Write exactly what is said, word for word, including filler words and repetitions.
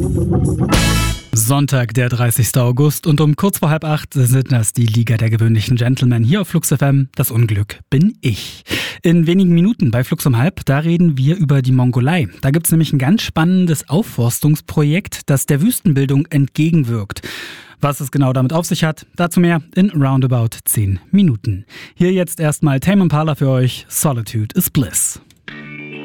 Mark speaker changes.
Speaker 1: Sonntag, der dreißigster August und um kurz vor halb acht sind das die Liga der gewöhnlichen Gentlemen hier auf Flux F M. Das Unglück bin ich. In wenigen Minuten bei Flux um halb, da reden wir über die Mongolei. Da gibt's nämlich ein ganz spannendes Aufforstungsprojekt, das der Wüstenbildung entgegenwirkt. Was es genau damit auf sich hat, dazu mehr in roundabout zehn Minuten. Hier jetzt erstmal Tame Impala für euch, Solitude is Bliss.